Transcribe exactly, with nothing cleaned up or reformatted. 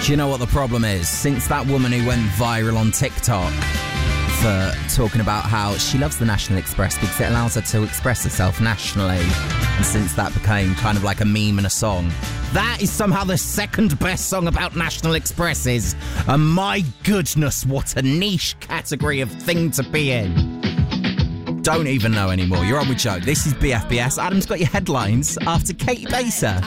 Do you know what the problem is? Since that woman who went viral on TikTok for talking about how she loves the National Express because it allows her to express herself nationally, and since that became kind of like a meme and a song, that is somehow the second best song about National Expresses. And my goodness, what a niche category of thing to be in. Don't even know anymore. You're on with Joe. This is B F B S. Adam's got your headlines after Katie Baser.